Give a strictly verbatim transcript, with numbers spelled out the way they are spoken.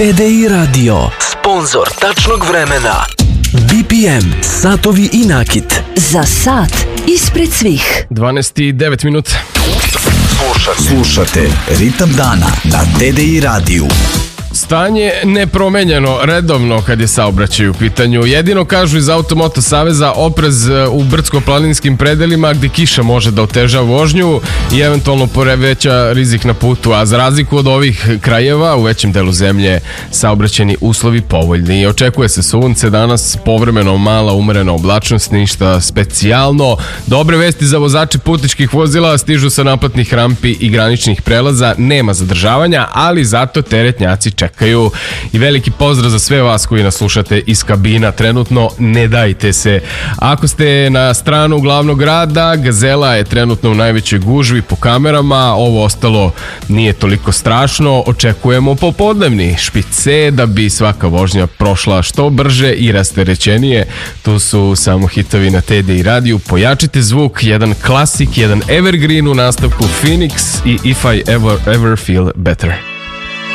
T D I Radio, sponzor tačnog vremena. B P M, satovi i nakit. Za sat ispred svih. dvanaest i devet minuta. Slušate, Slušate ritam dana na T D I radiju. Stanje nepromenjeno, redovno kad je saobraćaj u pitanju. Jedino kažu iz Automoto Saveza oprez u brdsko-planinskim predelima gdje kiša može da oteža vožnju i eventualno poreveća rizik na putu, a za razliku od ovih krajeva u većem delu zemlje saobraćajni uslovi povoljni. Očekuje se sunce danas, povremeno mala umerena oblačnost, ništa specijalno. Dobre vesti za vozače putničkih vozila, stižu sa naplatnih rampi i graničnih prelaza, nema zadržavanja, ali zato teretnjaci čekaju. I veliki pozdrav za sve vas koji nas slušate iz kabina trenutno, ne dajte se. Ako ste na stranu glavnog grada, Gazela je trenutno u najvećoj gužvi po kamerama, ovo ostalo nije toliko strašno, očekujemo popodnevni špice da bi svaka vožnja prošla što brže i rasterećenije. Tu su samo hitovi na T D I radiju, pojačite zvuk, jedan klasik, jedan evergreen u nastavku Phoenix i If I Ever, Ever Feel Better.